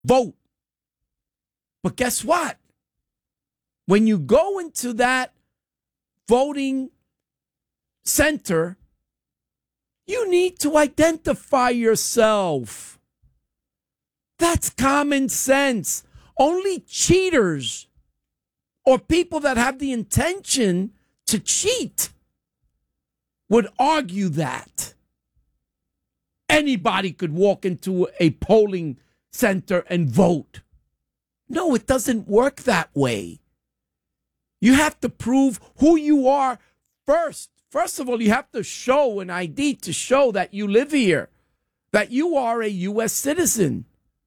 vote. But guess what? When you go into that voting center, you need to identify yourself. That's common sense. Only cheaters or people that have the intention to cheat would argue that. Anybody could walk into a polling center and vote. No, it doesn't work that way. You have to prove who you are first. First of all, you have to show an ID to show that you live here, that you are a U.S. citizen.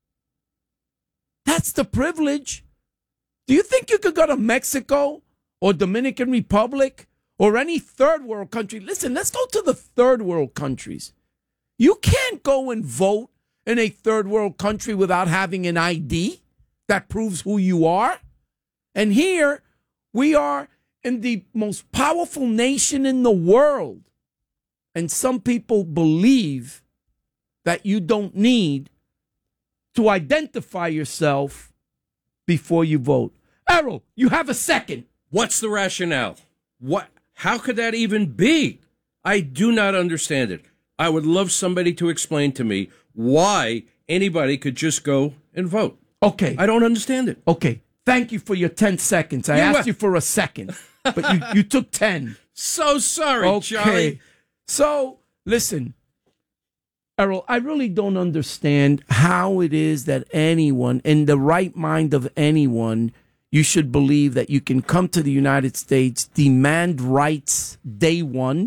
That's the privilege. Do you think you could go to Mexico or Dominican Republic or any third world country? Listen, let's go to the third world countries. You can't go and vote in a third world country without having an ID that proves who you are. And here we are in the most powerful nation in the world. And some people believe that you don't need to identify yourself before you vote. Errol, you have a second. What's the rationale? How could that even be? I do not understand it. I would love somebody to explain to me why anybody could just go and vote. Okay. I don't understand it. Okay. Thank you for your 10 seconds. I asked you for a second, but you took 10. So sorry, okay. Charlie. So, listen, Errol, I really don't understand how it is that anyone, in the right mind of anyone, you should believe that you can come to the United States, demand rights day one.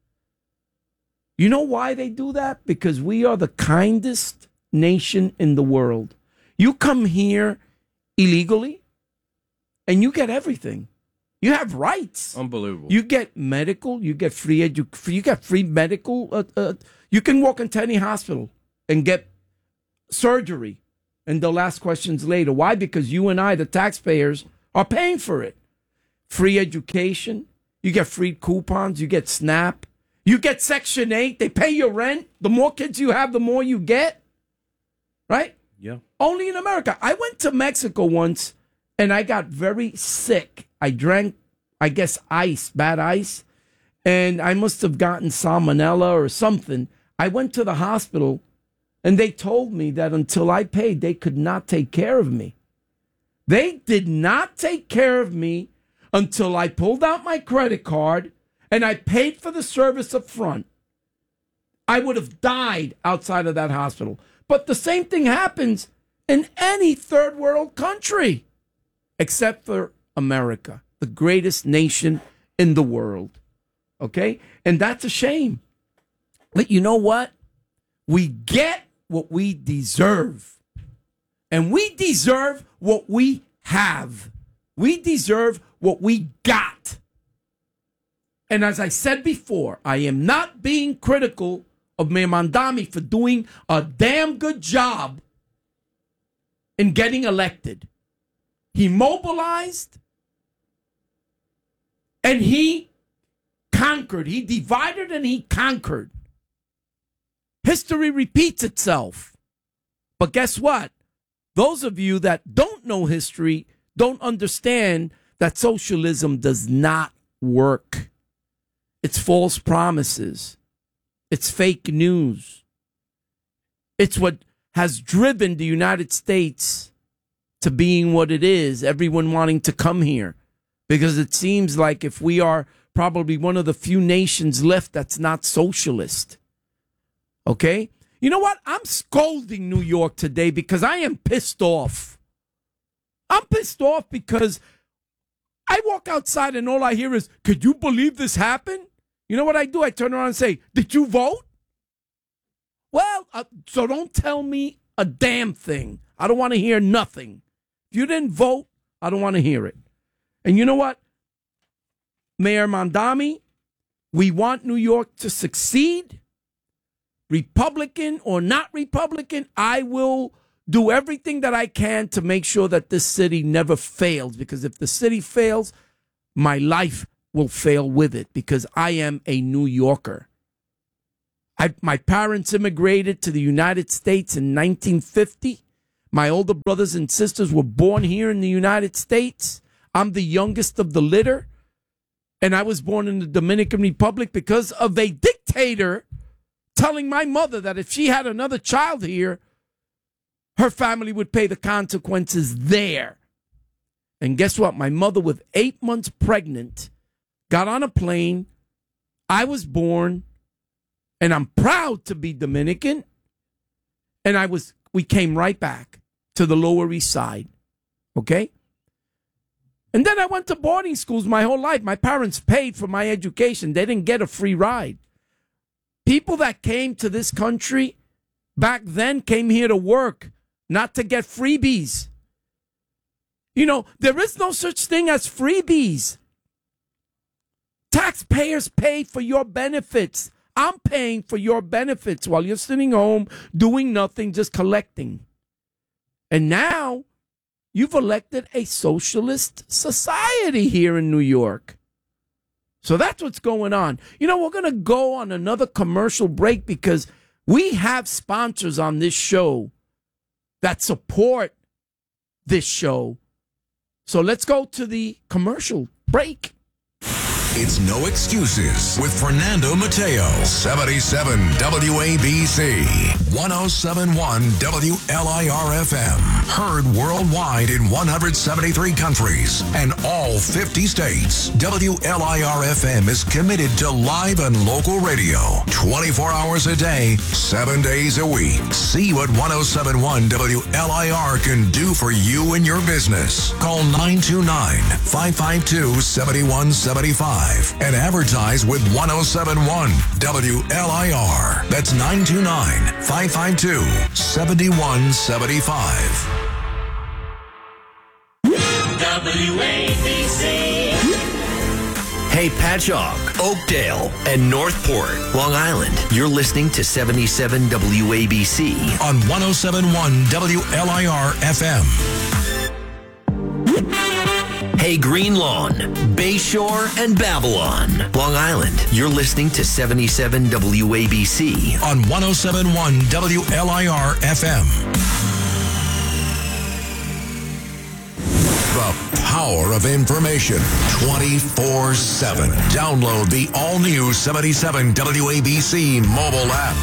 You know why they do that? Because we are the kindest nation in the world. You come here illegally, and you get everything. You have rights. Unbelievable. You get medical. You get free you get free medical. You can walk into any hospital and get surgery, and they'll ask questions later. Why? Because you and I, the taxpayers, are paying for it. Free education. You get free coupons. You get SNAP. You get Section 8. They pay your rent. The more kids you have, the more you get. Right? Yeah. Only in America. I went to Mexico once, and I got very sick. I drank, I guess, bad ice, and I must have gotten salmonella or something. I went to the hospital, and they told me that until I paid, they could not take care of me. They did not take care of me until I pulled out my credit card and I paid for the service up front. I would have died outside of that hospital. But the same thing happens in any third world country, except for America, the greatest nation in the world. Okay? And that's a shame. But you know what? We get what we deserve. And we deserve what we have. We deserve what we got. And as I said before, I am not being critical of Mayor Mamdani for doing a damn good job in getting elected. He mobilized and he conquered. He divided and he conquered. History repeats itself. But guess what? Those of you that don't know history don't understand that socialism does not work. It's false promises. It's fake news. It's what has driven the United States to being what it is, everyone wanting to come here. Because it seems like if we are probably one of the few nations left that's not socialist. Okay? You know what? I'm scolding New York today because I am pissed off. I'm pissed off because I walk outside and all I hear is, could you believe this happened? You know what I do? I turn around and say, did you vote? Well, so don't tell me a damn thing. I don't want to hear nothing. If you didn't vote, I don't want to hear it. And you know what? Mayor Mamdani, we want New York to succeed. Republican or not Republican, I will do everything that I can to make sure that this city never fails. Because if the city fails, my life will fail with it because I am a New Yorker. My parents immigrated to the United States in 1950. My older brothers and sisters were born here in the United States. I'm the youngest of the litter. And I was born in the Dominican Republic because of a dictator telling my mother that if she had another child here, her family would pay the consequences there. And guess what? My mother, with 8 months pregnant, got on a plane. I was born, and I'm proud to be Dominican. And we came right back to the Lower East Side, okay? And then I went to boarding schools my whole life. My parents paid for my education. They didn't get a free ride. People that came to this country back then came here to work, not to get freebies. You know, there is no such thing as freebies. Taxpayers pay for your benefits. I'm paying for your benefits while you're sitting home doing nothing, just collecting. And now you've elected a socialist society here in New York. So that's what's going on. You know, we're going to go on another commercial break because we have sponsors on this show that support this show. So let's go to the commercial break. It's No Excuses with Fernando Mateo. 77 WABC, 1071 WLIR-FM. Heard worldwide in 173 countries and all 50 states. WLIR-FM is committed to live and local radio 24 hours a day, 7 days a week. See what 1071 WLIR can do for you and your business. Call 929-552-7175. And advertise with 1071 WLIR. That's 929-552-7175. WABC. Hey, Patchogue, Oakdale, and Northport, Long Island. You're listening to 77 WABC on 1071 WLIR-FM. Hey, Green Lawn, Bayshore, and Babylon, Long Island. You're listening to 77 WABC on 1071 WLIR-FM. The power of information 24/7. Download the all-new 77 WABC mobile app.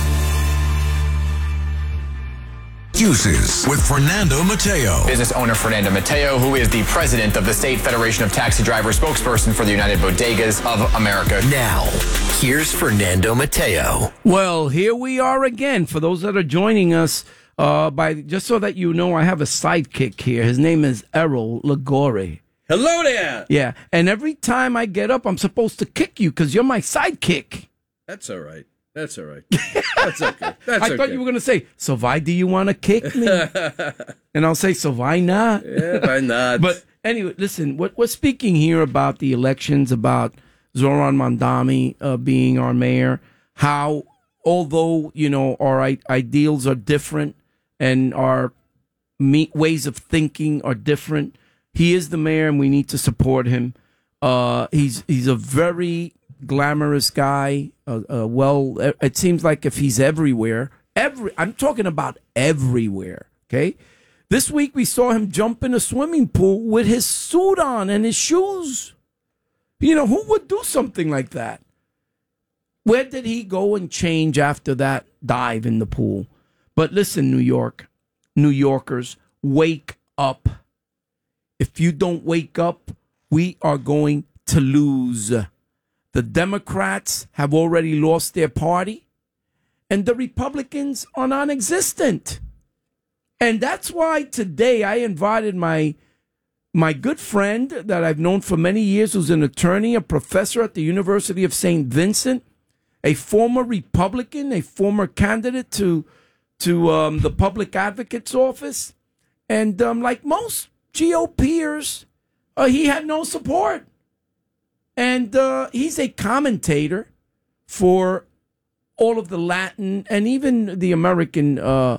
Excuses with Fernando Mateo. Business owner Fernando Mateo, who is the president of the State Federation of Taxi Drivers, spokesperson for the United Bodegas of America. Now, here's Fernando Mateo. Well, here we are again. For those that are joining us, just so that you know, I have a sidekick here. His name is Errol Ligore. Hello there. Yeah, and every time I get up, I'm supposed to kick you because you're my sidekick. That's all right. That's all right. That's okay. I thought you were going to say, so why do you want to kick me? And I'll say, so why not? Yeah, why not? But anyway, listen, we're speaking here about the elections, about Zoran Mandami being our mayor, how although, you know, our ideals are different and our ways of thinking are different, he is the mayor and we need to support him. He's a very glamorous guy. It seems like if he's everywhere, I'm talking about everywhere, okay? This week we saw him jump in a swimming pool with his suit on and his shoes. You know, who would do something like that? Where did he go and change after that dive in the pool? But listen, New Yorkers, wake up. If you don't wake up, we are going to lose. The Democrats have already lost their party, and the Republicans are non-existent. And that's why today I invited my good friend that I've known for many years, who's an attorney, a professor at the University of St. Vincent, a former Republican, a former candidate to the public advocate's office. And like most GOPers, he had no support. And he's a commentator for all of the Latin and even the American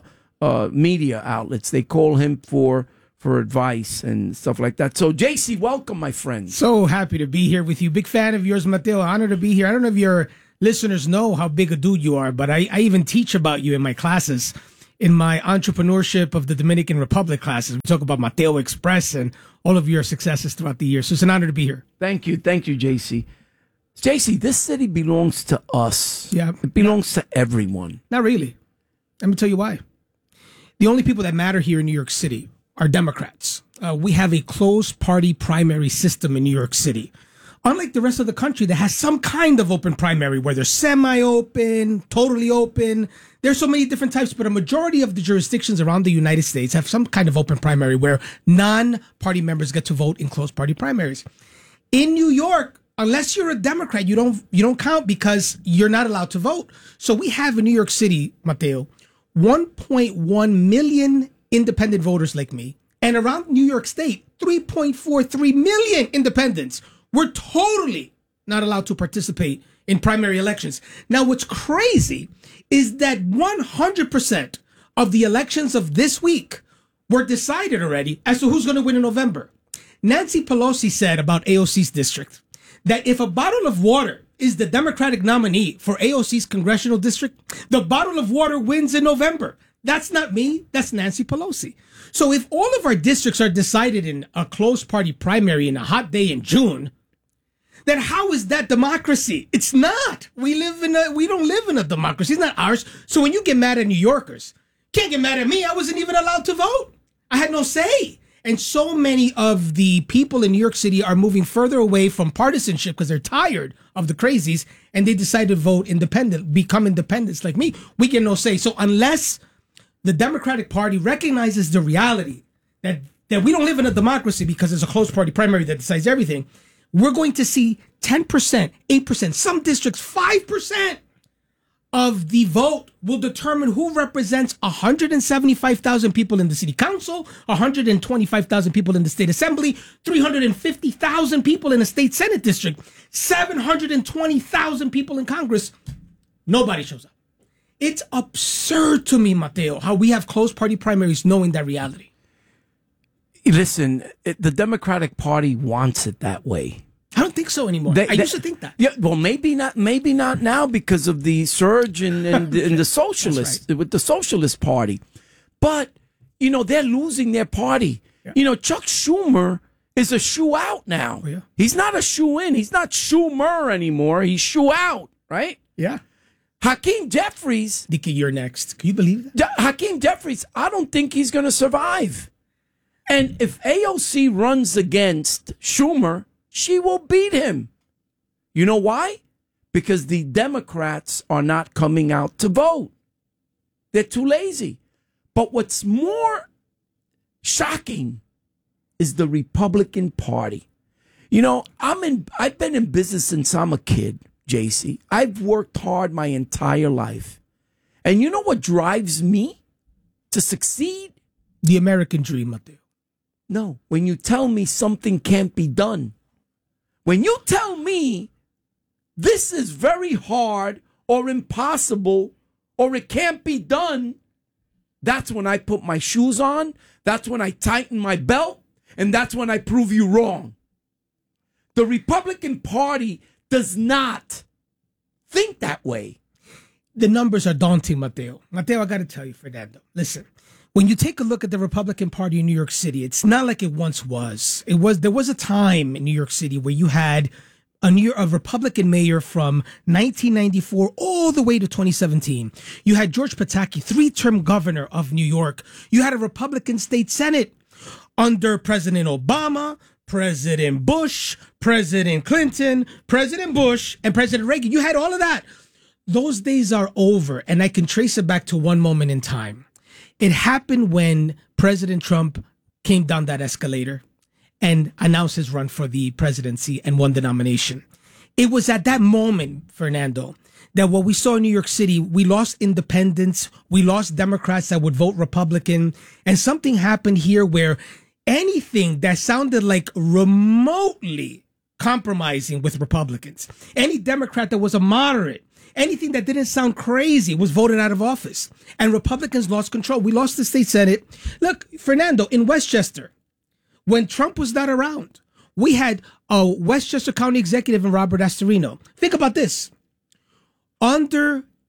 media outlets. They call him for advice and stuff like that. So, JC, welcome, my friend. So happy to be here with you. Big fan of yours, Mateo. Honored to be here. I don't know if your listeners know how big a dude you are, but I even teach about you in my classes. in my entrepreneurship of the Dominican Republic classes. We talk about Mateo Express and all of your successes throughout the year. So it's an honor to be here. Thank you, JC. JC, this city belongs to us. Yeah. It belongs to everyone. Not really. Let me tell you why. The only people that matter here in New York City are Democrats. We have a closed party primary system in New York City. Unlike the rest of the country that has some kind of open primary, whether semi-open, totally open. There's so many different types, but a majority of the jurisdictions around the United States have some kind of open primary where non-party members get to vote in closed party primaries. In New York, unless you're a Democrat, you don't count because you're not allowed to vote. So we have in New York City, Mateo, 1.1 million independent voters like me, and around New York State, 3.43 million independents. We're totally not allowed to participate in primary elections. Now, what's crazy is that 100% of the elections of this week were decided already as to who's going to win in November. Nancy Pelosi said about AOC's district that if a bottle of water is the Democratic nominee for AOC's congressional district, the bottle of water wins in November. That's not me. That's Nancy Pelosi. So if all of our districts are decided in a closed party primary in a hot day in June, then how is that democracy? It's not. We don't live in a democracy. It's not ours. So when you get mad at New Yorkers, can't get mad at me. I wasn't even allowed to vote. I had no say. And so many of the people in New York City are moving further away from partisanship because they're tired of the crazies and they decide to vote independent, become independents like me. We get no say. So unless the Democratic Party recognizes the reality that we don't live in a democracy because it's a closed party primary that decides everything, we're going to see 10%, 8%, some districts 5% of the vote will determine who represents 175,000 people in the city council, 125,000 people in the state assembly, 350,000 people in a state senate district, 720,000 people in Congress. Nobody shows up. It's absurd to me, Mateo, how we have closed party primaries knowing that reality. Listen, the Democratic Party wants it that way. I don't think so anymore. I used to think that. Yeah, well, maybe not now because of the surge in the socialists, right. with the Socialist Party. But, they're losing their party. Yeah. Chuck Schumer is a shoe out now. Oh, yeah. He's not a shoe in. He's not Schumer anymore. He's shoe out, right? Yeah. Hakeem Jeffries. Dickie, you're next. Can you believe that? Hakeem Jeffries, I don't think he's going to survive. And if AOC runs against Schumer, she will beat him. You know why? Because the Democrats are not coming out to vote. They're too lazy. But what's more shocking is the Republican Party. I've been in business since I'm a kid, JC. I've worked hard my entire life. And you know what drives me to succeed? The American dream, Mateo. No, when you tell me something can't be done. When you tell me this is very hard or impossible or it can't be done, that's when I put my shoes on, that's when I tighten my belt, and that's when I prove you wrong. The Republican Party does not think that way. The numbers are daunting, Mateo. Mateo, I got to tell you, Fernando, listen. When you take a look at the Republican Party in New York City, it's not like it once was. There was a time in New York City where you had a Republican mayor from 1994 all the way to 2017. You had George Pataki, 3-term governor of New York. You had a Republican state senate under President Obama, President Bush, President Clinton, President Bush, and President Reagan. You had all of that. Those days are over, and I can trace it back to one moment in time. It happened when President Trump came down that escalator and announced his run for the presidency and won the nomination. It was at that moment, Fernando, that what we saw in New York City, we lost independents, we lost Democrats that would vote Republican, and something happened here where anything that sounded like remotely compromising with Republicans, any Democrat that was a moderate, anything that didn't sound crazy was voted out of office. And Republicans lost control. We lost the state Senate. Look, Fernando, in Westchester, when Trump was not around, we had a Westchester County executive in Robert Astorino. Think about this. Under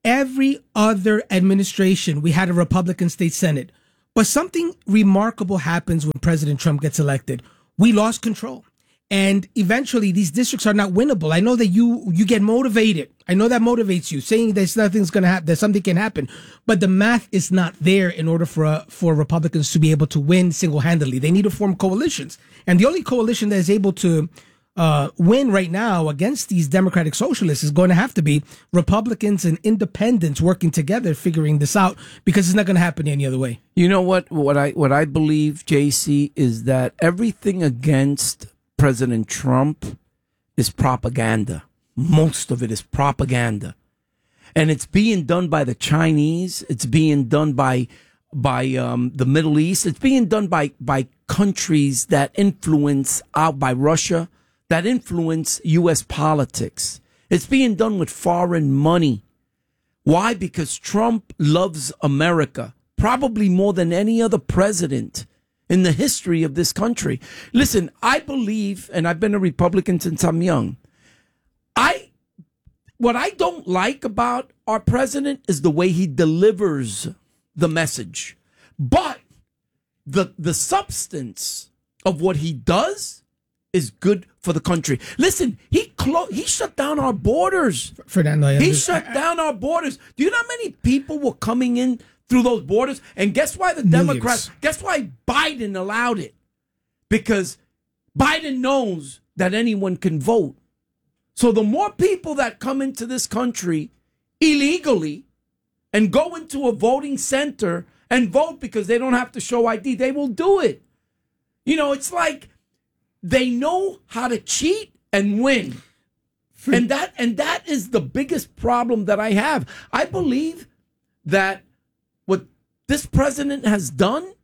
Every other administration, we had a Republican state Senate. But something remarkable happens when President Trump gets elected. We lost control. And eventually, these districts are not winnable. I know that you get motivated. I know that motivates you, saying there's nothing's going to happen, that something can happen. But the math is not there in order for Republicans to be able to win single-handedly. They need to form coalitions. And the only coalition that is able to win right now against these Democratic Socialists is going to have to be Republicans and independents working together, figuring this out, because it's not going to happen any other way. You know what I believe, JC, is that everything against President Trump is propaganda. Most of it is propaganda. And it's being done by the Chinese. It's being done by the Middle East. It's being done by countries that influence out by Russia, that influence U.S. politics. It's being done with foreign money. Why? Because Trump loves America, probably more than any other president in the history of this country. Listen, I believe, and I've been a Republican since I'm young, what I don't like about our president is the way he delivers the message. But the substance of what he does is good for the country. Listen, he shut down our borders. Fernando, he shut down our borders. Do you know how many people were coming in through those borders? And guess why the Democrats, guess why Biden allowed it? Because Biden knows that anyone can vote. So the more people that come into this country illegally and go into a voting center and vote because they don't have to show ID, they will do it. You know, it's like they know how to cheat and win. And that is the biggest problem that I have. I believe that what this president has done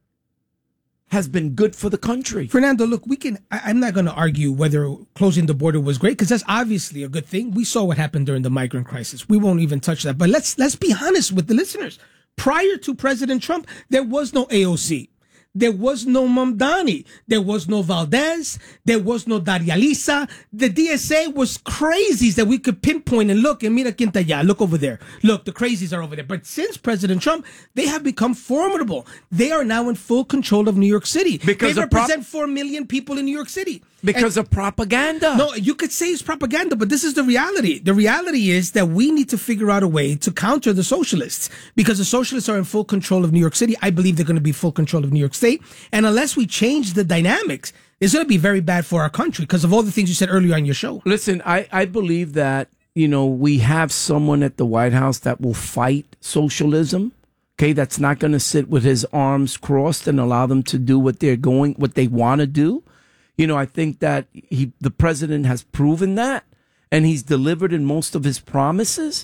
has been good for the country. Fernando, look, I'm not going to argue whether closing the border was great, because that's obviously a good thing. We saw what happened during the migrant crisis. We won't even touch that. But let's be honest with the listeners. Prior to President Trump, there was no AOC. There was no Mamdani. There was no Valdez. There was no Daria Lisa. The DSA was crazies that we could pinpoint and look, and mira quien está allá. Look over there. Look, the crazies are over there. But since President Trump, they have become formidable. They are now in full control of New York City. Because they represent 4 million people in New York City. Because of propaganda. No, you could say it's propaganda, but this is the reality. The reality is that we need to figure out a way to counter the socialists, because the socialists are in full control of New York City. I believe they're going to be full control of New York State. And unless we change the dynamics, it's going to be very bad for our country because of all the things you said earlier on your show. Listen, I believe that, we have someone at the White House that will fight socialism. Okay, that's not going to sit with his arms crossed and allow them to do what they want to do. I think that the president has proven that, and he's delivered in most of his promises.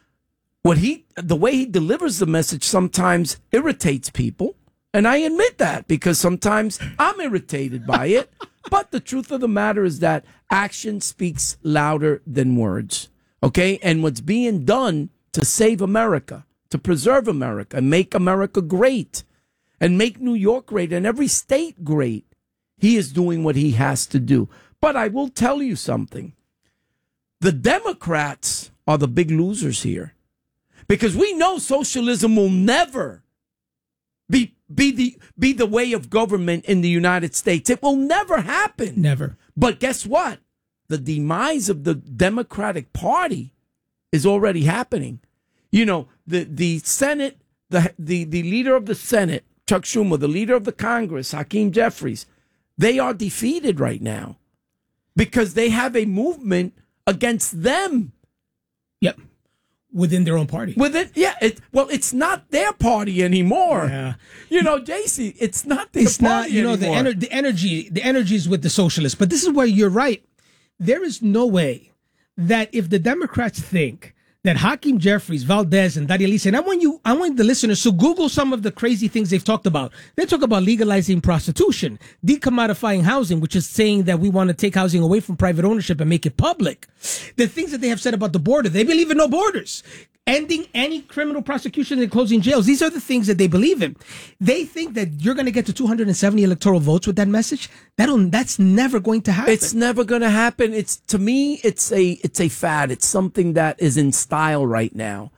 The way he delivers the message sometimes irritates people, and I admit that because sometimes I'm irritated by it. But the truth of the matter is that action speaks louder than words. Okay, and what's being done to save America, to preserve America, and make America great, and make New York great, and every state great. He is doing what he has to do. But I will tell you something. The Democrats are the big losers here. Because we know socialism will never be the way of government in the United States. It will never happen. Never. But guess what? The demise of the Democratic Party is already happening. The Senate, the leader of the Senate, Chuck Schumer, the leader of the Congress, Hakeem Jeffries, they are defeated right now because they have a movement against them. Yep. Within their own party. It's not their party anymore. Yeah. JC, it's not their party anymore. The energy is with the socialists. But this is where you're right. There is no way that if the Democrats think that Hakeem Jeffries, Valdez, and Daria Lisa, and I want the listeners to Google some of the crazy things they've talked about. They talk about legalizing prostitution, decommodifying housing, which is saying that we want to take housing away from private ownership and make it public. The things that they have said about the border, they believe in no borders. Ending any criminal prosecution and closing jails. These are the things that they believe in. They think that you're going to get to 270 electoral votes with that message. That's never going to happen. It's never going to happen. To me, it's a fad. It's something that is in style right now.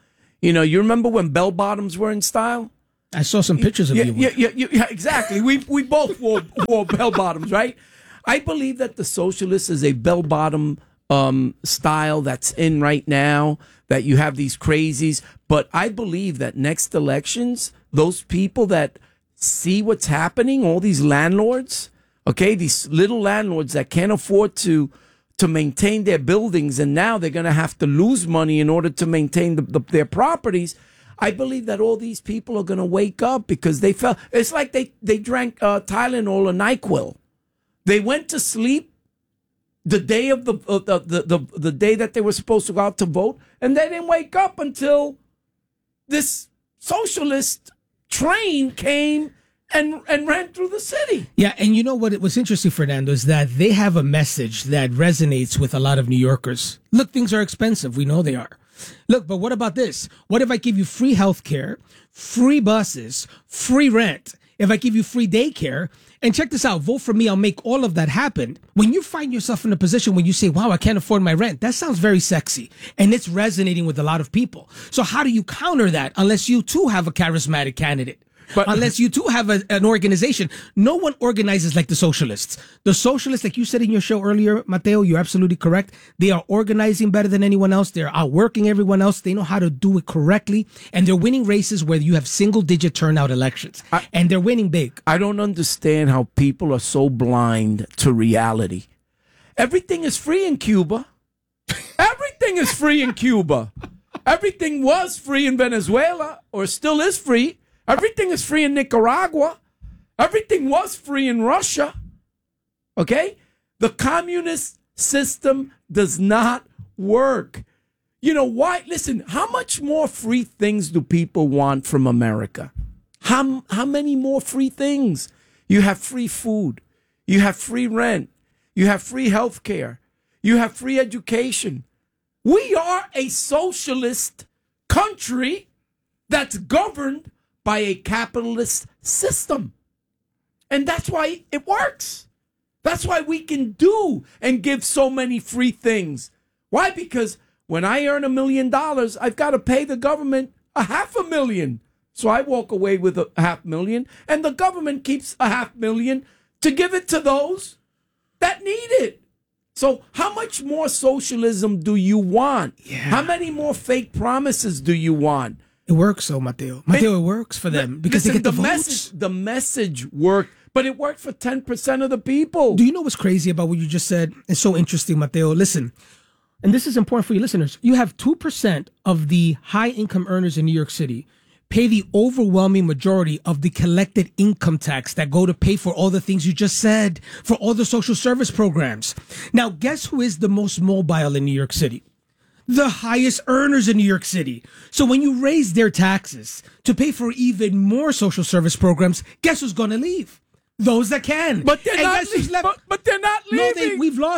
You know, you remember when bell bottoms were in style? I saw some pictures of you. Yeah, exactly. We both wore bell bottoms, right? I believe that the socialist is a bell bottom style that's in right now, that you have these crazies. But I believe that next elections, those people that see what's happening, all these landlords, okay, these little landlords that can't afford to maintain their buildings, and now they're going to have to lose money in order to maintain their properties. I believe that all these people are going to wake up because they felt it's like they drank Tylenol or NyQuil. They went to sleep the day of the day that they were supposed to go out to vote, and they didn't wake up until this socialist train came and ran through the city. Yeah, and you know what was interesting, Fernando, is that they have a message that resonates with a lot of New Yorkers. Look, things are expensive. We know they are. Look, but what about this? What if I give you free health care, free buses, free rent? If I give you free daycare, and check this out, vote for me, I'll make all of that happen. When you find yourself in a position when you say, wow, I can't afford my rent, that sounds very sexy. And it's resonating with a lot of people. So how do you counter that unless you too have a charismatic candidate? But unless you too have an organization. No one organizes like the socialists. The socialists, like you said in your show earlier, Mateo, you're absolutely correct. They are organizing better than anyone else. They're outworking everyone else. They know how to do it correctly. And they're winning races where you have single-digit turnout elections. And they're winning big. I don't understand how people are so blind to reality. Everything is free in Cuba. Everything is free in Cuba. Everything was free in Venezuela, or still is free. Everything is free in Nicaragua. Everything was free in Russia. Okay? The communist system does not work. You know why? Listen, how much more free things do people want from America? How many more free things? You have free food. You have free rent. You have free health care. You have free education. We are a socialist country that's governed by a capitalist system. And that's why it works. That's why we can do and give so many free things. Why? Because when I earn $1 million, I've got to pay the government $500,000. So I walk away with $500,000, and the government keeps $500,000 to give it to those that need it. So how much more socialism do you want? Yeah. How many more fake promises do you want? It works, though, Mateo. It works for them because they get the votes. The message worked, but it worked for 10% of the people. Do you know what's crazy about what you just said? It's so interesting, Mateo. Listen, and this is important for you listeners. You have 2% of the high-income earners in New York City pay the overwhelming majority of the collected income tax that go to pay for all the things you just said, for all the social service programs. Now, guess who is the most mobile in New York City? The highest earners in New York City. So when you raise their taxes to pay for even more social service programs, guess who's going to leave? Those that can. But they're not but they're not leaving. No, we've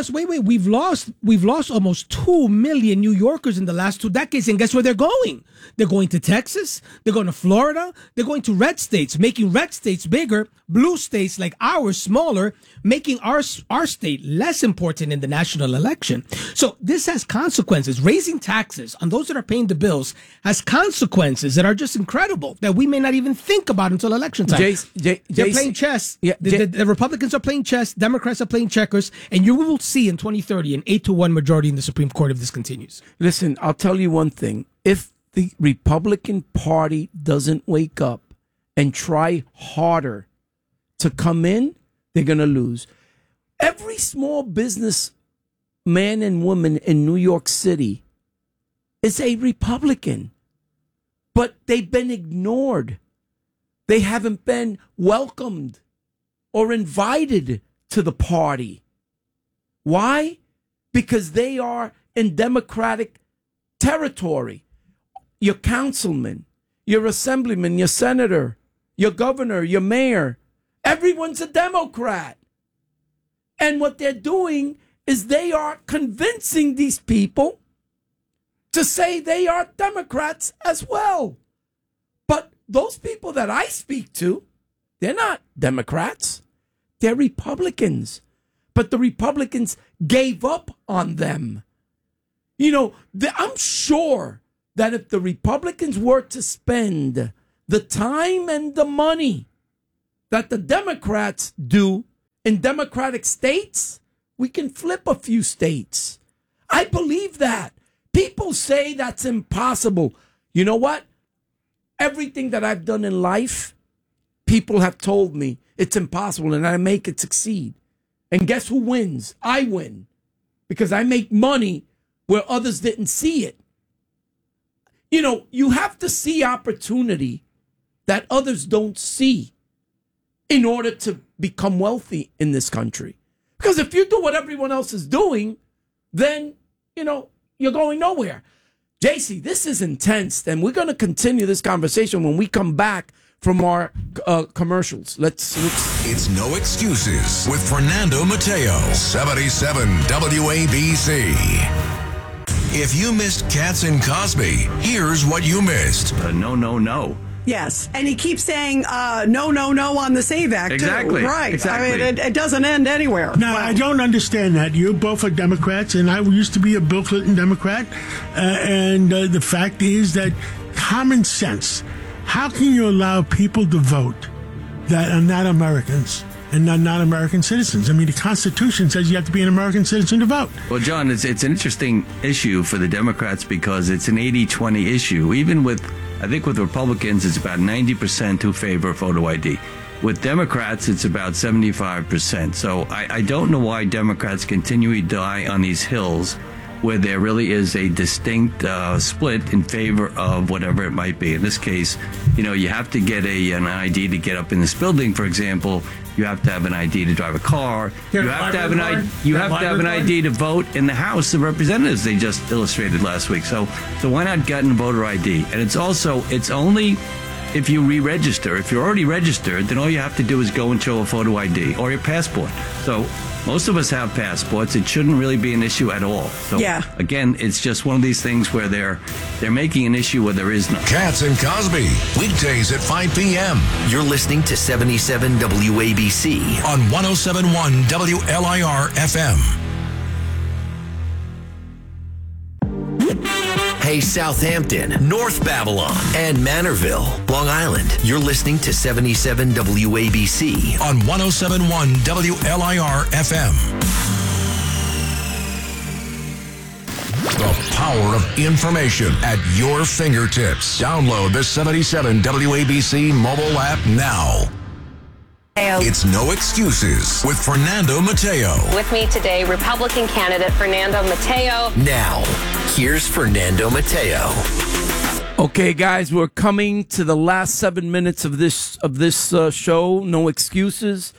lost almost 2 million New Yorkers in the last 2 decades. And guess where they're going? They're going to Texas. They're going to Florida. They're going to red states, making red states bigger, blue states like ours smaller, making our state less important in the national election. So this has consequences. Raising taxes on those that are paying the bills has consequences that are just incredible that we may not even think about until election time. They're playing chess. Yeah, the Republicans are playing chess. Democrats are playing checkers. And you will see in 2030 an 8-1 majority in the Supreme Court if this continues. Listen, I'll tell you one thing. If the Republican Party doesn't wake up and try harder to come in, they're going to lose. Every small business man and woman in New York City is a Republican, but they've been ignored. They haven't been welcomed or invited to the party. Why? Because they are in Democratic territory. Your councilman, your assemblyman, your senator, your governor, your mayor, everyone's a Democrat. And what they're doing is they are convincing these people to say they are Democrats as well. But those people that I speak to, they're not Democrats. They're Republicans. But the Republicans gave up on them. You know, I'm sure that if the Republicans were to spend the time and the money that the Democrats do in Democratic states, we can flip a few states. I believe that. People say that's impossible. You know what? Everything that I've done in life, people have told me it's impossible, and I make it succeed. And guess who wins? I win. Because I make money where others didn't see it. You know, you have to see opportunity that others don't see in order to become wealthy in this country. Because if you do what everyone else is doing, then, you know, you're going nowhere. JC, this is intense, and we're going to continue this conversation when we come back from our commercials. Let's. It's No Excuses with Fernando Mateo, 77 WABC. If you missed Katz and Cosby, here's what you missed. No. Yes, and he keeps saying no on the SAVE Act, exactly. Too. Right. Exactly. I mean, it doesn't end anywhere. Now, I don't understand that. You both are Democrats, and I used to be a Bill Clinton Democrat. And the fact is that common sense, how can you allow people to vote that are not Americans and not American citizens? I mean, the Constitution says you have to be an American citizen to vote. Well, John, it's an interesting issue for the Democrats because it's an 80-20 issue. Even with, I think with Republicans, it's about 90% who favor photo ID. With Democrats, it's about 75%. So I don't know why Democrats continually die on these hills where there really is a distinct split in favor of whatever it might be. In this case, you know, you have to get an ID to get up in this building, for example. You have to have an ID to drive a car. You have to have an ID. You have to have an ID to vote in the House of Representatives. They just illustrated last week. So why not get a voter ID? And it's only if you re-register. If you're already registered, then all you have to do is go and show a photo ID or your passport. So most of us have passports. It shouldn't really be an issue at all. So again, it's just one of these things where they're making an issue where there is none. Katz and Cosby, weekdays at 5 p.m. You're listening to 77 WABC on 107.1 WLIR FM. Hey, Southampton, North Babylon, and Manorville, Long Island. You're listening to 77 WABC on 107.1 WLIR FM. The power of information at your fingertips. Download the 77 WABC mobile app now. It's No Excuses with Fernando Mateo. With me today, Republican candidate Fernando Mateo. Now, here's Fernando Mateo. Okay, guys, we're coming to the last 7 minutes of this show, No Excuses.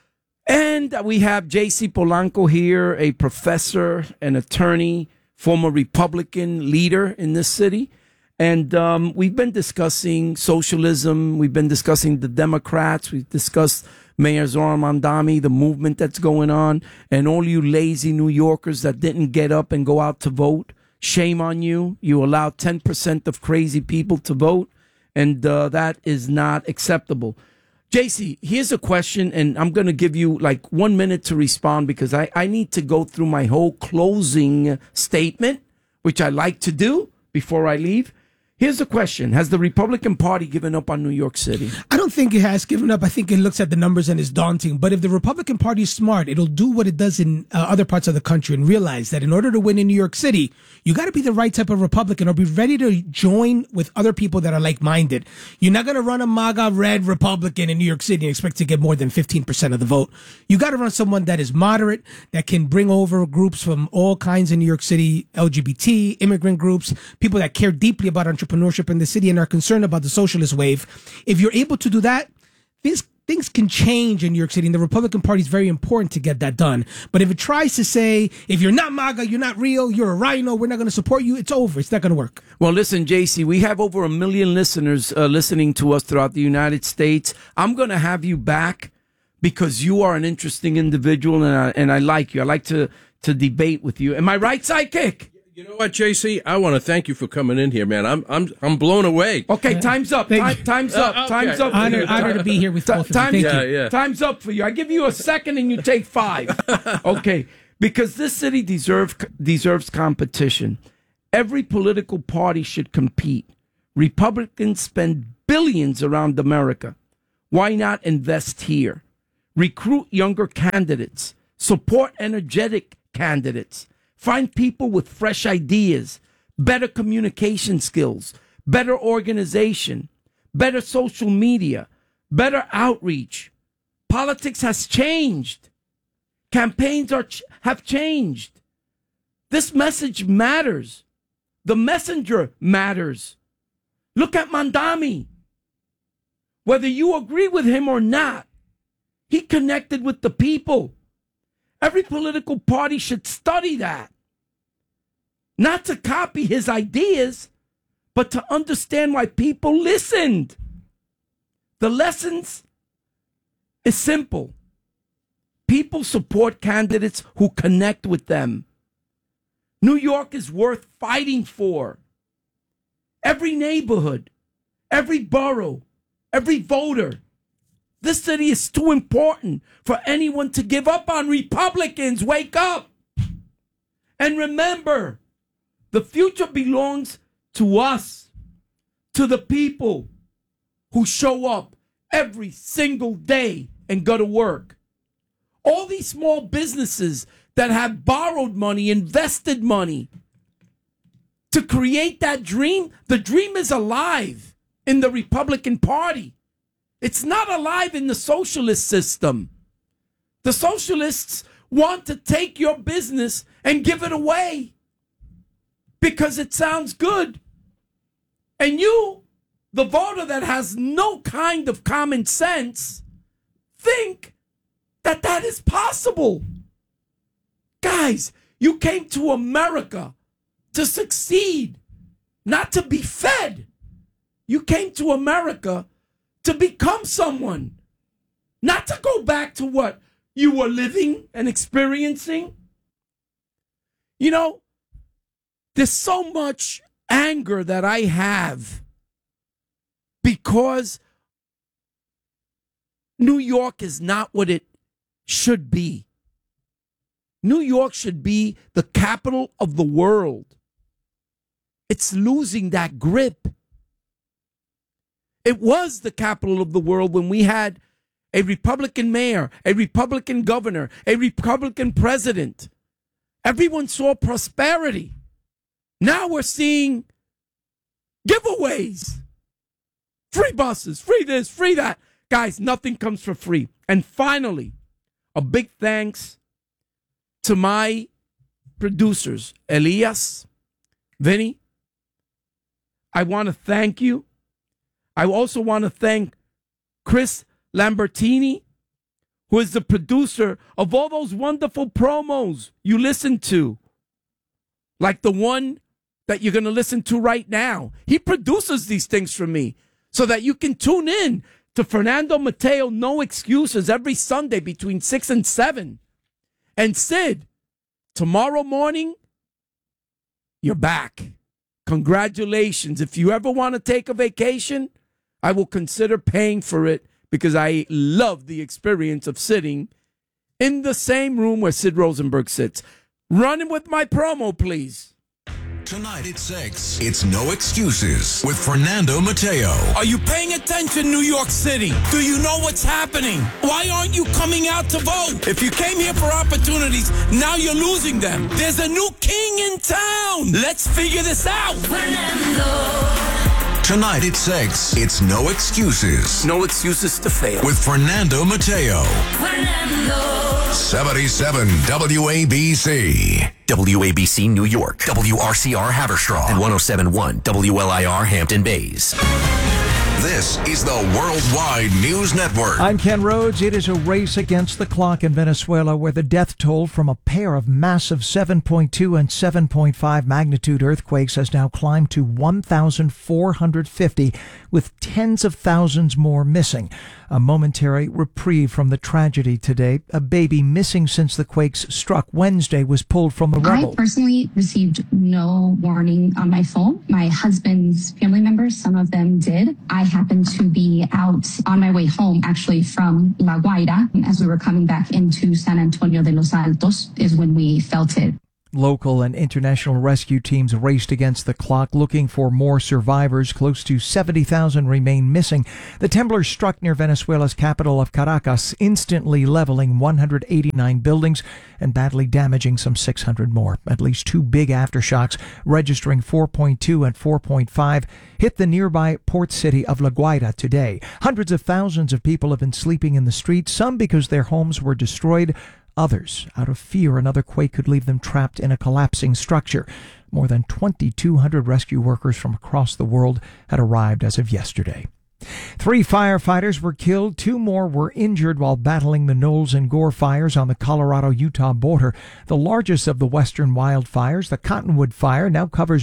And we have J.C. Polanco here, a professor, an attorney, former Republican leader in this city. And we've been discussing socialism. We've been discussing the Democrats. We've discussed Mayor Zoran Mamdani, the movement that's going on, and all you lazy New Yorkers that didn't get up and go out to vote. Shame on you. You allowed 10% of crazy people to vote, and that is not acceptable. JC, here's a question, and I'm going to give you like 1 minute to respond because I need to go through my whole closing statement, which I like to do before I leave. Here's the question. Has the Republican Party given up on New York City? I don't think it has given up. I think it looks at the numbers and is daunting. But if the Republican Party is smart, it'll do what it does in other parts of the country and realize that in order to win in New York City, you got to be the right type of Republican or be ready to join with other people that are like-minded. You're not going to run a MAGA red Republican in New York City and expect to get more than 15% of the vote. You got to run someone that is moderate, that can bring over groups from all kinds in New York City, LGBT, immigrant groups, people that care deeply about entrepreneurship in the city and are concerned about the socialist wave. If you're able to do that, things can change in New York City, and the Republican Party is very important to get that done. But if it tries to say, if you're not MAGA, you're not real, you're a rhino, we're not going to support you, it's over. It's not going to work. Well, listen, JC, we have over 1 million listeners listening to us throughout the United States. I'm going to have you back because you are an interesting individual, and I like you. I like to debate with you. Am I right, sidekick? You know what, JC? I want to thank you for coming in here, man. I'm blown away. Okay, time's up. Time's up. Okay. Time's up. Honor to be here with both of you. Thank you. Time's up for you. I give you a second and you take 5. Okay, because this city deserves competition. Every political party should compete. Republicans spend billions around America. Why not invest here? Recruit younger candidates. Support energetic candidates. Find people with fresh ideas, better communication skills, better organization, better social media, better outreach. Politics has changed. Campaigns have changed. This message matters. The messenger matters. Look at Mandami. Whether you agree with him or not, he connected with the people. Every political party should study that. Not to copy his ideas, but to understand why people listened. The lessons is simple. People support candidates who connect with them. New York is worth fighting for. Every neighborhood, every borough, every voter. This city is too important for anyone to give up on. Republicans, wake up. And remember, the future belongs to us, to the people who show up every single day and go to work. All these small businesses that have borrowed money, invested money to create that dream, the dream is alive in the Republican Party. It's not alive in the socialist system. The socialists want to take your business and give it away because it sounds good. And you, the voter that has no kind of common sense, think that that is possible. Guys, you came to America to succeed, not to be fed. You came to America to become someone, not to go back to what you were living and experiencing. You know, there's so much anger that I have because New York is not what it should be. New York should be the capital of the world. It's losing that grip. It was the capital of the world when we had a Republican mayor, a Republican governor, a Republican president. Everyone saw prosperity. Now we're seeing giveaways. Free buses, free this, free that. Guys, nothing comes for free. And finally, a big thanks to my producers, Elias, Vinny. I want to thank you. I also want to thank Chris Lambertini, who is the producer of all those wonderful promos you listen to, like the one that you're going to listen to right now. He produces these things for me so that you can tune in to Fernando Mateo, No Excuses, every Sunday between 6 and 7. And Sid, tomorrow morning, you're back. Congratulations. If you ever want to take a vacation, I will consider paying for it because I love the experience of sitting in the same room where Sid Rosenberg sits. Running with my promo, please. Tonight at 6, it's No Excuses with Fernando Mateo. Are you paying attention, New York City? Do you know what's happening? Why aren't you coming out to vote? If you came here for opportunities, now you're losing them. There's a new king in town. Let's figure this out. Fernando. Tonight at 6, it's No Excuses. No excuses to fail. With Fernando Mateo. Fernando. 77 WABC. WABC New York, WRCR Haverstraw, and 107.1 WLIR Hampton Bays. This is the Worldwide News Network. I'm Ken Rhodes. It is a race against the clock in Venezuela where the death toll from a pair of massive 7.2 and 7.5 magnitude earthquakes has now climbed to 1,450, with tens of thousands more missing. A momentary reprieve from the tragedy today. A baby missing since the quakes struck Wednesday was pulled from the rubble. I personally received no warning on my phone. My husband's family members, some of them did. I happened to be out on my way home, actually from La Guaira. As we were coming back into San Antonio de los Altos is when we felt it. Local and international rescue teams raced against the clock looking for more survivors. Close to 70,000 remain missing. The temblor struck near Venezuela's capital of Caracas, instantly leveling 189 buildings and badly damaging some 600 more. At least two big aftershocks, registering 4.2 and 4.5, hit the nearby port city of La Guaira today. Hundreds of thousands of people have been sleeping in the streets, some because their homes were destroyed, others out of fear another quake could leave them trapped in a collapsing structure. More than 2,200 rescue workers from across the world had arrived as of yesterday. 3 firefighters were killed, 2 more were injured while battling the Knowles and Gore fires on the Colorado-Utah border. The largest of the western wildfires, the Cottonwood Fire, now covers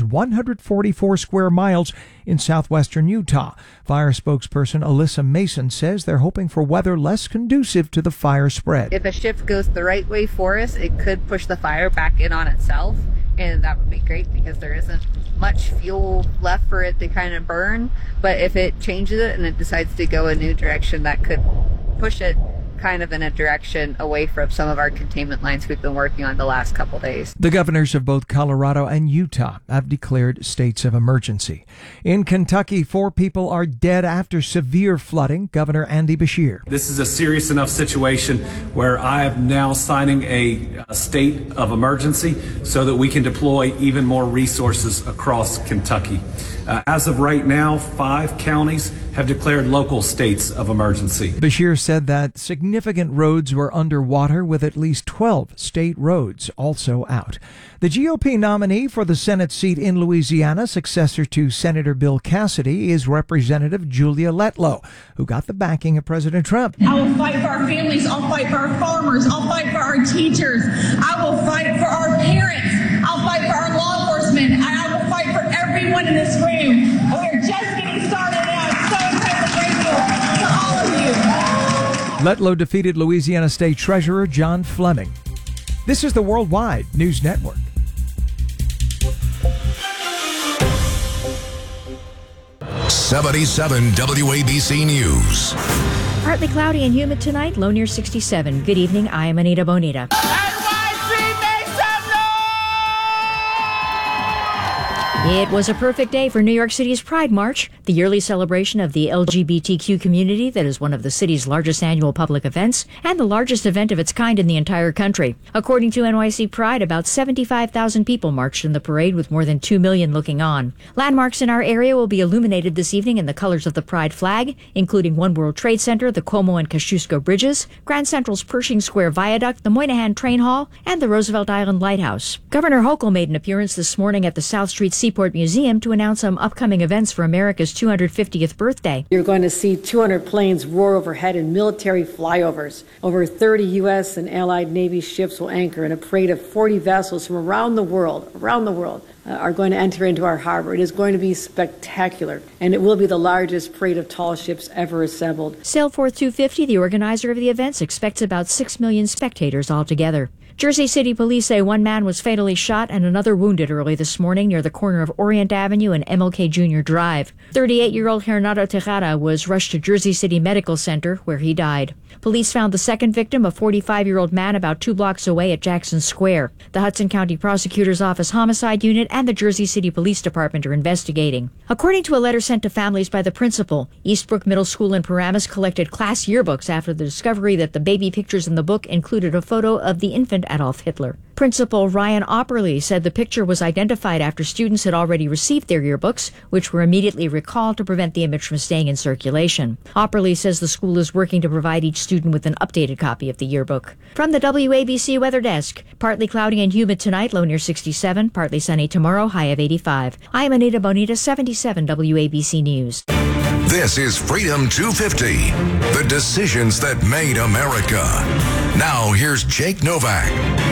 144 square miles in southwestern Utah. Fire spokesperson Alyssa Mason says they're hoping for weather less conducive to the fire spread. If a shift goes the right way for us, it could push the fire back in on itself, and that would be great because there isn't much fuel left for it to kind of burn. But if it changes it and it decides to go a new direction, that could push it kind of in a direction away from some of our containment lines we've been working on the last couple days. The governors of both Colorado and Utah have declared states of emergency. In Kentucky, 4 people are dead after severe flooding. Governor Andy Beshear. This is a serious enough situation where I am now signing a state of emergency so that we can deploy even more resources across Kentucky. As of right now, 5 counties have declared local states of emergency. Beshear said that significant roads were underwater, with at least 12 state roads also out. The GOP nominee for the Senate seat in Louisiana, successor to Senator Bill Cassidy, is Representative Julia Letlow, who got the backing of President Trump. I will fight for our families. I'll fight for our farmers. I'll fight for our teachers. I will fight for our parents. I'll fight for our law enforcement. And I will fight for everyone in this room. We're just getting started, and I'm so incredibly grateful to all of you. Letlow defeated Louisiana State Treasurer John Fleming. This is the Worldwide News Network. '77 WABC News. Partly cloudy and humid tonight, low near 67. Good evening, I am Anita Bonita. It was a perfect day for New York City's Pride March, the yearly celebration of the LGBTQ community that is one of the city's largest annual public events and the largest event of its kind in the entire country. According to NYC Pride, about 75,000 people marched in the parade, with more than 2 million looking on. Landmarks in our area will be illuminated this evening in the colors of the Pride flag, including One World Trade Center, the Como and Kosciuszko Bridges, Grand Central's Pershing Square Viaduct, the Moynihan Train Hall, and the Roosevelt Island Lighthouse. Governor Hochul made an appearance this morning at the South Street Seaport Museum to announce some upcoming events for America's 250th birthday. You're going to see 200 planes roar overhead in military flyovers. Over 30 U.S. and Allied Navy ships will anchor, and a parade of 40 vessels from around the world, are going to enter into our harbor. It is going to be spectacular, and it will be the largest parade of tall ships ever assembled. Sailforth 250, the organizer of the events, expects about 6 million spectators altogether. Jersey City police say one man was fatally shot and another wounded early this morning near the corner of Orient Avenue and MLK Jr. Drive. 38-year-old Hernando Tejada was rushed to Jersey City Medical Center, where he died. Police found the second victim, a 45-year-old man, about 2 blocks away at Jackson Square. The Hudson County Prosecutor's Office Homicide Unit and the Jersey City Police Department are investigating. According to a letter sent to families by the principal, Eastbrook Middle School in Paramus collected class yearbooks after the discovery that the baby pictures in the book included a photo of the infant Adolf Hitler. Principal Ryan Opperly said the picture was identified after students had already received their yearbooks, which were immediately recalled to prevent the image from staying in circulation. Opperly says the school is working to provide each student with an updated copy of the yearbook. From the WABC Weather Desk, partly cloudy and humid tonight, low near 67, partly sunny tomorrow, high of 85. I am Anita Bonita, 77 WABC News. This is Freedom 250, the decisions that made America. Now here's Jake Novak.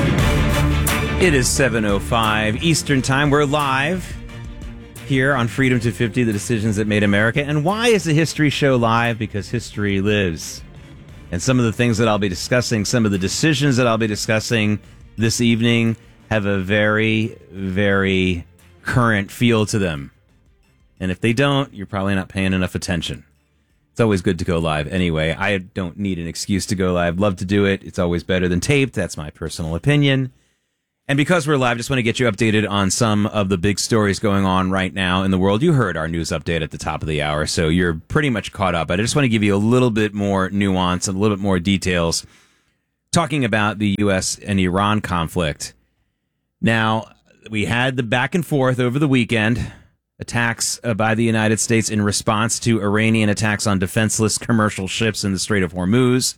It is 7:05 Eastern Time. We're live here on Freedom 250, the decisions that made America. And why is the History Show live? Because history lives. And some of the things that I'll be discussing, some of the decisions that I'll be discussing this evening have a very, very current feel to them. And if they don't, you're probably not paying enough attention. It's always good to go live. Anyway, I don't need an excuse to go live. Love to do it. It's always better than taped. That's my personal opinion. And because we're live, just want to get you updated on some of the big stories going on right now in the world. You heard our news update at the top of the hour, so you're pretty much caught up. I just want to give you a little bit more nuance and a little bit more details talking about the U.S. and Iran conflict. Now, we had the back and forth over the weekend, attacks by the United States in response to Iranian attacks on defenseless commercial ships in the Strait of Hormuz.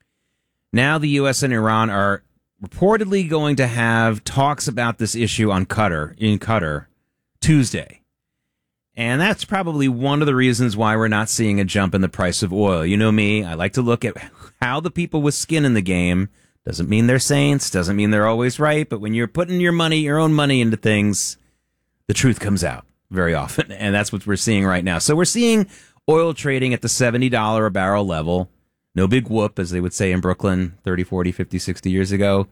Now the U.S. and Iran are reportedly going to have talks about this issue in Qatar Tuesday. And that's probably one of the reasons why we're not seeing a jump in the price of oil. You know me, I like to look at how the people with skin in the game, doesn't mean they're saints, doesn't mean they're always right, but when you're putting your own money into things, the truth comes out very often. And that's what we're seeing right now. So we're seeing oil trading at the $70 a barrel level. No big whoop, as they would say in Brooklyn 30, 40, 50, 60 years ago.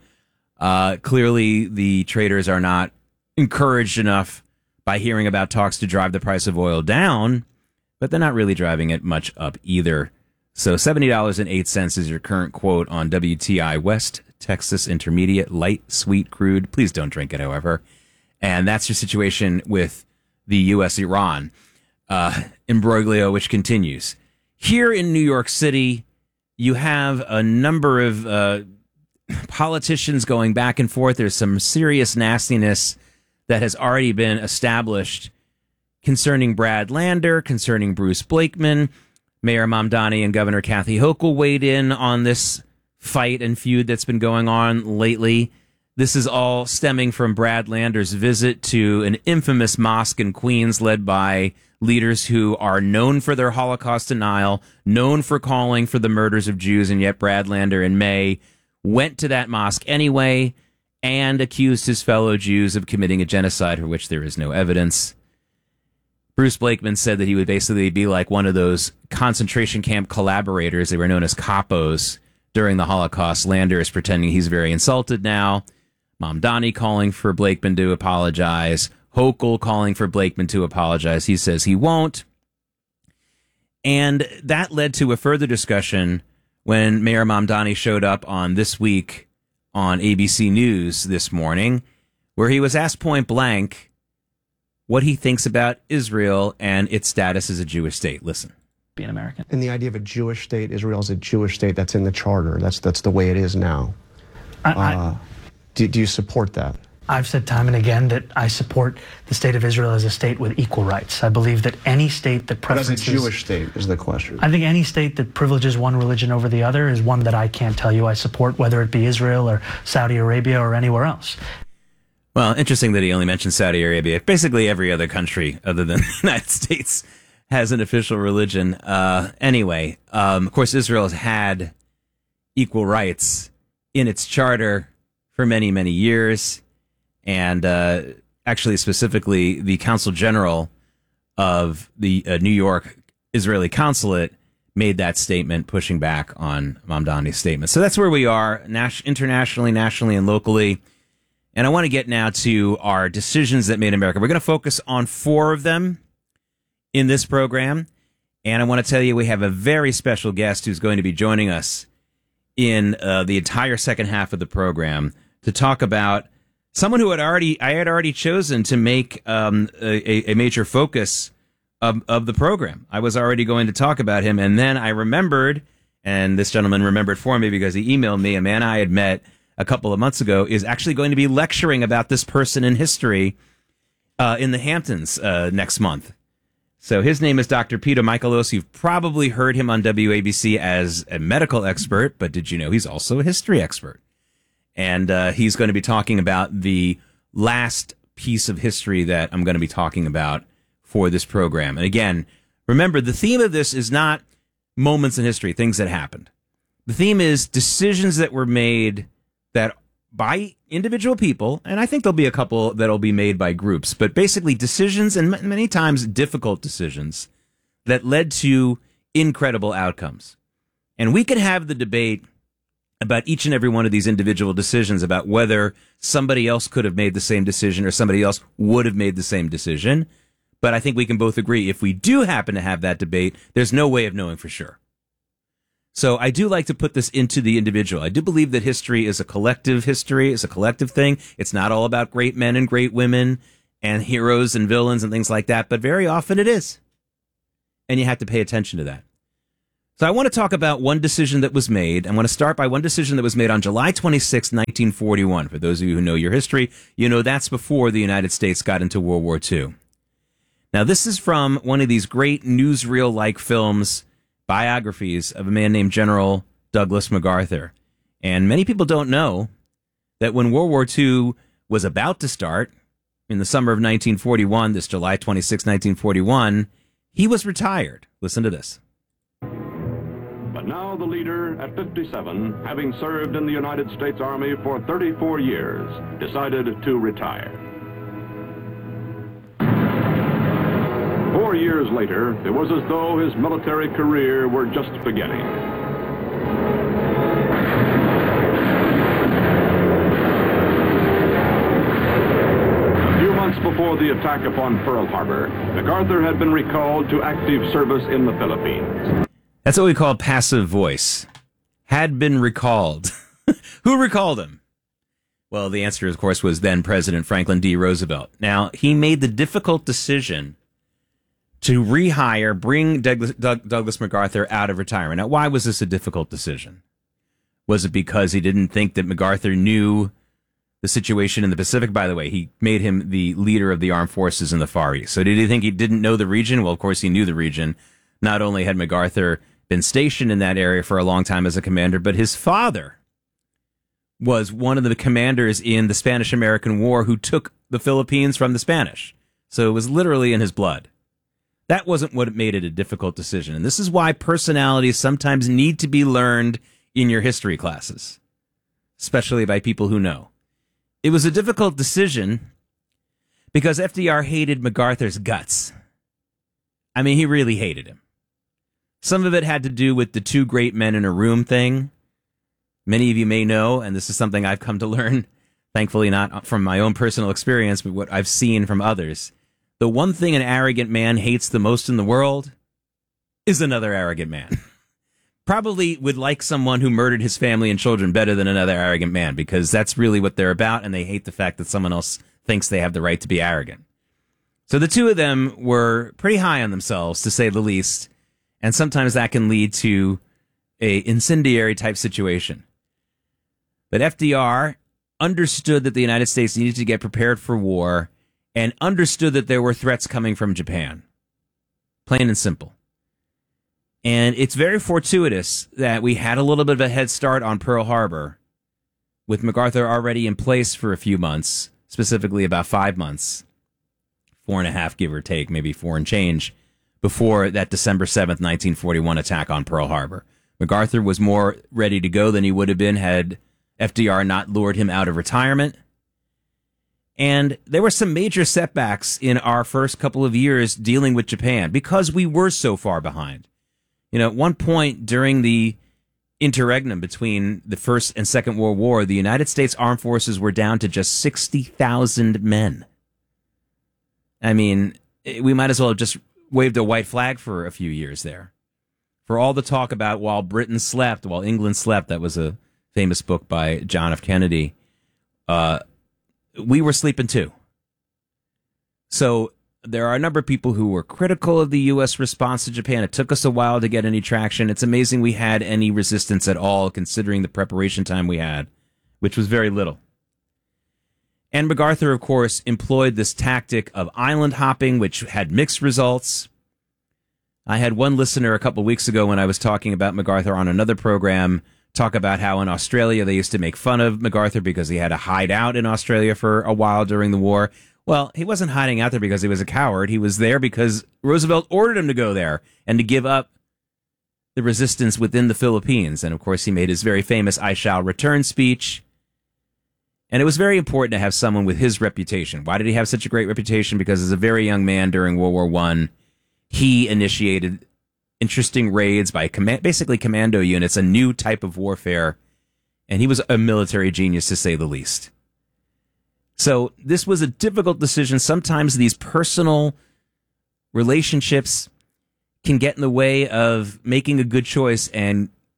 Clearly, the traders are not encouraged enough by hearing about talks to drive the price of oil down, but they're not really driving it much up either. So $70.08 is your current quote on WTI West Texas Intermediate Light Sweet Crude. Please don't drink it, however. And that's your situation with the U.S.-Iran imbroglio, which continues. Here in New York City, you have a number of politicians going back and forth. There's some serious nastiness that has already been established concerning Brad Lander, concerning Bruce Blakeman. Mayor Mamdani and Governor Kathy Hochul weighed in on this fight and feud that's been going on lately. This is all stemming from Brad Lander's visit to an infamous mosque in Queens led by leaders who are known for their Holocaust denial, known for calling for the murders of Jews, and yet Brad Lander in May went to that mosque anyway and accused his fellow Jews of committing a genocide for which there is no evidence. Bruce Blakeman said that he would basically be like one of those concentration camp collaborators. They were known as capos during the Holocaust. Lander is pretending he's very insulted now. Mamdani calling for Blakeman to apologize. Hochul calling for Blakeman to apologize. He says he won't. And that led to a further discussion when Mayor Mamdani showed up on This Week on ABC News this morning, where he was asked point blank what he thinks about Israel and its status as a Jewish state. Listen. Be an American. And the idea of a Jewish state, Israel is a Jewish state, that's in the charter. That's the way it is now. Do you support that? I've said time and again that I support the state of Israel as a state with equal rights. I believe that any state that preferences... But as a Jewish state is the question. I think any state that privileges one religion over the other is one that I can't tell you I support, whether it be Israel or Saudi Arabia or anywhere else. Well, interesting that he only mentioned Saudi Arabia. Basically every other country other than the United States has an official religion. Anyway, of course, Israel has had equal rights in its charter for many, many years. And actually, specifically, the Consul General of the New York Israeli Consulate made that statement, pushing back on Mamdani's statement. So that's where we are internationally, nationally, and locally. And I want to get now to our decisions that made America. We're going to focus on 4 of them in this program. And I want to tell you we have a very special guest who's going to be joining us in the entire second half of the program to talk about someone who I had already chosen to make a major focus of the program. I was already going to talk about him, and then I remembered, and this gentleman remembered for me because he emailed me, a man I had met a couple of months ago is actually going to be lecturing about this person in history in the Hamptons next month. So his name is Dr. Peter Michaelos. You've probably heard him on WABC as a medical expert, but did you know he's also a history expert? And he's going to be talking about the last piece of history that I'm going to be talking about for this program. And again, remember, the theme of this is not moments in history, things that happened. The theme is decisions that were made that by individual people, and I think there'll be a couple that'll be made by groups, but basically decisions, and many times difficult decisions, that led to incredible outcomes. And we could have the debate about each and every one of these individual decisions, about whether somebody else could have made the same decision or somebody else would have made the same decision. But I think we can both agree, if we do happen to have that debate, there's no way of knowing for sure. So I do like to put this into the individual. I do believe that history is a collective history, it's a collective thing. It's not all about great men and great women and heroes and villains and things like that, but very often it is. And you have to pay attention to that. So I want to talk about one decision that was made. I want to start by one decision that was made on July 26, 1941. For those of you who know your history, you know that's before the United States got into World War II. Now, this is from one of these great newsreel-like films, biographies of a man named General Douglas MacArthur. And many people don't know that when World War II was about to start, in the summer of 1941, this July 26, 1941, he was retired. Listen to this. But now the leader, at 57, having served in the United States Army for 34 years, decided to retire. 4 years later, it was as though his military career were just beginning. A few months before the attack upon Pearl Harbor, MacArthur had been recalled to active service in the Philippines. That's what we call passive voice. Had been recalled. Who recalled him? Well, the answer, of course, was then President Franklin D. Roosevelt. Now, he made the difficult decision to rehire, bring Douglas MacArthur out of retirement. Now, why was this a difficult decision? Was it because he didn't think that MacArthur knew the situation in the Pacific? By the way, he made him the leader of the armed forces in the Far East. So did he think he didn't know the region? Well, of course, he knew the region. Not only had MacArthur been stationed in that area for a long time as a commander, but his father was one of the commanders in the Spanish-American War who took the Philippines from the Spanish. So it was literally in his blood. That wasn't what made it a difficult decision. And this is why personalities sometimes need to be learned in your history classes, especially by people who know. It was a difficult decision because FDR hated MacArthur's guts. I mean, he really hated him. Some of it had to do with the two great men in a room thing. Many of you may know, and this is something I've come to learn, thankfully not from my own personal experience, but what I've seen from others. The one thing an arrogant man hates the most in the world is another arrogant man. Probably would like someone who murdered his family and children better than another arrogant man, because that's really what they're about, and they hate the fact that someone else thinks they have the right to be arrogant. So the two of them were pretty high on themselves, to say the least, and sometimes that can lead to a incendiary type situation. But FDR understood that the United States needed to get prepared for war and understood that there were threats coming from Japan. Plain and simple. And it's very fortuitous that we had a little bit of a head start on Pearl Harbor, with MacArthur already in place for a few months, specifically about 5 months, 4.5, give or take, maybe 4 and change, before that December 7th, 1941 attack on Pearl Harbor. MacArthur was more ready to go than he would have been had FDR not lured him out of retirement. And there were some major setbacks in our first couple of years dealing with Japan because we were so far behind. You know, at one point during the interregnum between the First and Second World War, the United States Armed Forces were down to just 60,000 men. I mean, we might as well have just waved a white flag for a few years there. For all the talk about while Britain slept, while England slept, that was a famous book by John F. Kennedy, we were sleeping too. So there are a number of people who were critical of the U.S. response to Japan. It took us a while to get any traction. It's amazing we had any resistance at all, considering the preparation time we had, which was very little. And MacArthur, of course, employed this tactic of island hopping, which had mixed results. I had one listener a couple of weeks ago when I was talking about MacArthur on another program talk about how in Australia they used to make fun of MacArthur because he had to hide out in Australia for a while during the war. Well, he wasn't hiding out there because he was a coward. He was there because Roosevelt ordered him to go there and to give up the resistance within the Philippines. And, of course, he made his very famous I Shall Return speech. And it was very important to have someone with his reputation. Why did he have such a great reputation? Because as a very young man during World War I, he initiated interesting raids by basically commando units, a new type of warfare, and he was a military genius, to say the least. So this was a difficult decision. Sometimes these personal relationships can get in the way of making a good choice and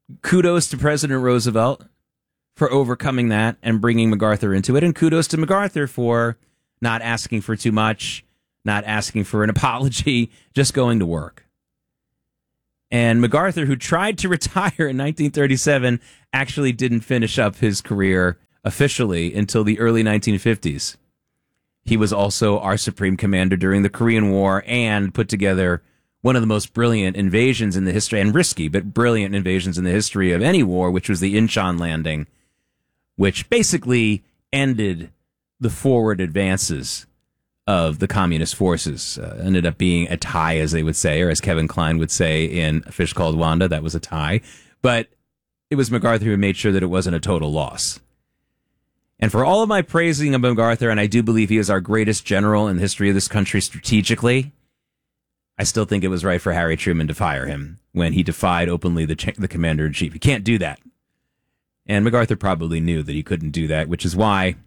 kudos to President Roosevelt for overcoming that and bringing MacArthur into it. And kudos to MacArthur for not asking for too much, not asking for an apology, just going to work. And MacArthur, who tried to retire in 1937, actually didn't finish up his career officially until the early 1950s. He was also our supreme commander during the Korean War and put together one of the most brilliant invasions in the history, and risky, but brilliant invasions in the history of any war, which was the Incheon landing, which basically ended the forward advances of the communist forces. Ended up being a tie, as they would say, or as Kevin Kline would say in A Fish Called Wanda, that was a tie. But it was MacArthur who made sure that it wasn't a total loss. And for all of my praising of MacArthur, and I do believe he is our greatest general in the history of this country strategically, I still think it was right for Harry Truman to fire him when he defied openly the commander-in-chief. He can't do that. And MacArthur probably knew that he couldn't do that, which is why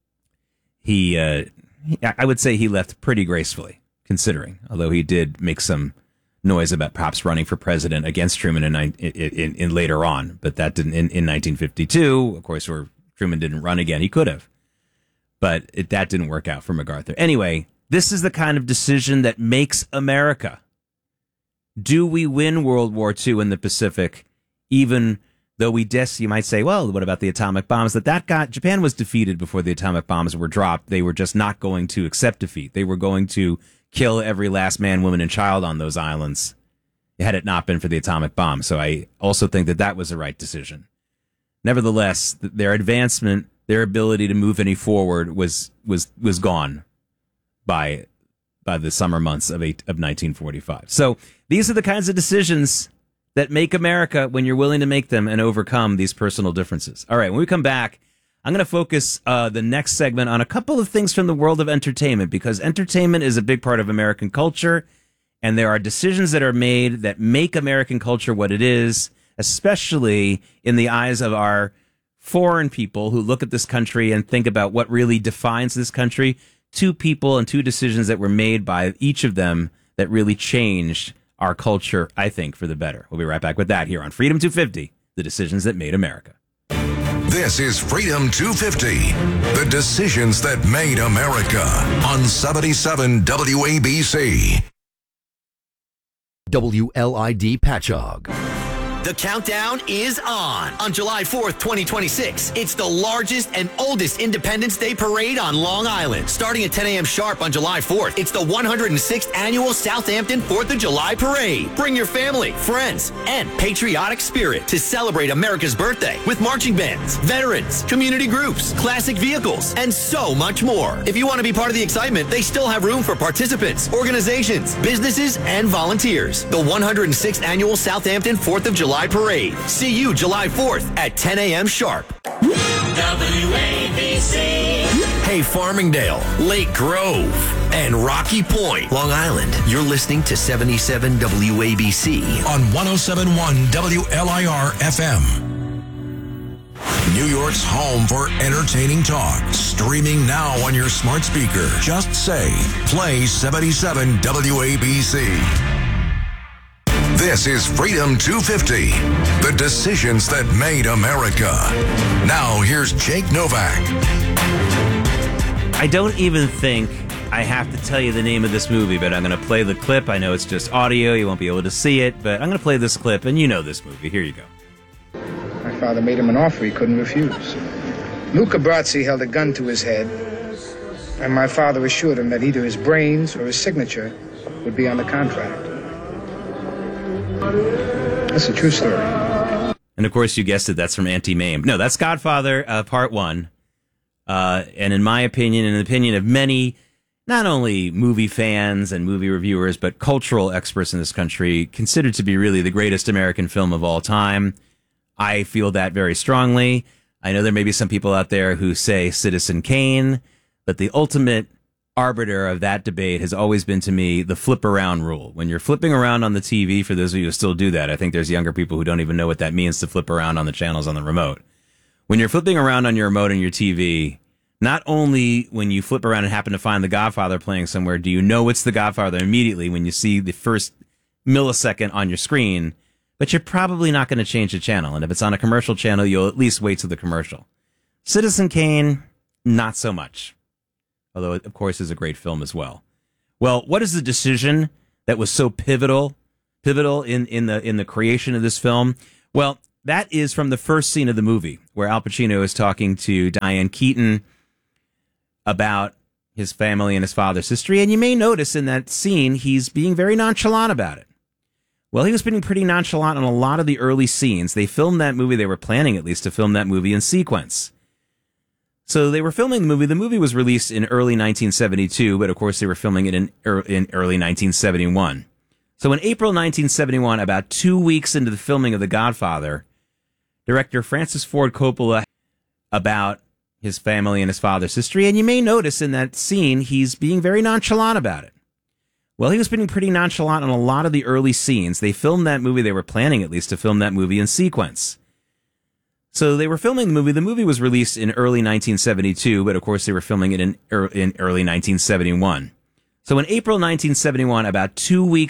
I would say he left pretty gracefully, considering, although he did make some noise about perhaps running for president against Truman in later on, but that didn't in 1952, of course, where Truman didn't run again. He could have, but that didn't work out for MacArthur. Anyway, this is the kind of decision that makes America. Do we win World War II in the Pacific, even though you might say, well, what about the atomic bombs? Japan was defeated before the atomic bombs were dropped. They were just not going to accept defeat. They were going to kill every last man, woman, and child on those islands had it not been for the atomic bomb. So I also think that was the right decision. Nevertheless, their advancement, their ability to move any forward was gone by the summer months of 1945. So these are the kinds of decisions that make America when you're willing to make them and overcome these personal differences. All right, when we come back, I'm going to focus the next segment on a couple of things from the world of entertainment, because entertainment is a big part of American culture, and there are decisions that are made that make American culture what it is, especially in the eyes of our foreign people who look at this country and think about what really defines this country. Two people and two decisions that were made by each of them that really changed our culture, I think, for the better. We'll be right back with that here on Freedom 250, the decisions that made America. This is Freedom 250, the decisions that made America on 77 WABC. WLID Patchogue. The countdown is on July 4th, 2026. It's the largest and oldest Independence Day parade on Long Island. Starting at 10 a.m. sharp on July 4th, it's the 106th annual Southampton 4th of July parade. Bring your family, friends, and patriotic spirit to celebrate America's birthday with marching bands, veterans, community groups, classic vehicles, and so much more. If you want to be part of the excitement, they still have room for participants, organizations, businesses, and volunteers. The 106th annual Southampton 4th of July Parade. See you July 4th at 10 a.m. sharp. WABC. Hey, Farmingdale, Lake Grove, and Rocky Point, Long Island. You're listening to 77 WABC on 107.1 WLIR FM. New York's home for entertaining talk. Streaming now on your smart speaker. Just say, play 77 WABC. This is Freedom 250, the decisions that made America. Now, here's Jake Novak. I don't even think I have to tell you the name of this movie, but I'm going to play the clip. I know it's just audio. You won't be able to see it, but I'm going to play this clip, and you know this movie. Here you go. My father made him an offer he couldn't refuse. Luca Brazzi held a gun to his head, and my father assured him that either his brains or his signature would be on the contract. That's a true story. And of course, you guessed it, that's from Auntie Mame. No, that's Godfather Part 1. And in my opinion, and in the opinion of many, not only movie fans and movie reviewers, but cultural experts in this country, considered to be really the greatest American film of all time. I feel that very strongly. I know there may be some people out there who say Citizen Kane, but the ultimate arbiter of that debate has always been, to me, the flip around rule. When you're flipping around on the TV, for those of you who still do that, I think there's younger people who don't even know what that means to flip around on the channels on the remote. When you're flipping around on your remote on your TV, not only when you flip around and happen to find The Godfather playing somewhere, do you know it's The Godfather immediately when you see the first millisecond on your screen, but you're probably not going to change the channel. And if it's on a commercial channel, you'll at least wait till the commercial. Citizen Kane, not so much. Although it, of course, is a great film as well. Well, what is the decision that was so pivotal in the creation of this film? Well, that is from the first scene of the movie, where Al Pacino is talking to Diane Keaton about his family and his father's history. And you may notice in that scene, he's being very nonchalant about it. Well, he was being pretty nonchalant on a lot of the early scenes. They filmed that movie. They were planning at least to film that movie in sequence. So they were filming the movie. The movie was released in early 1972, but of course they were filming it in early 1971. So in April 1971, about 2 weeks into the filming of The Godfather, director Francis Ford Coppola about his family and his father's history. And you may notice in that scene, he's being very nonchalant about it. Well, he was being pretty nonchalant on a lot of the early scenes. They filmed that movie. They were planning at least to film that movie in sequence. So they were filming the movie. The movie was released in early 1972, but of course they were filming it in early 1971. So in April 1971, about 2 weeks